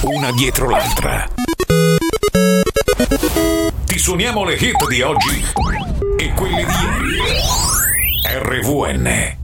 una dietro l'altra. Ti suoniamo le hit di oggi e quelli di ieri. RVN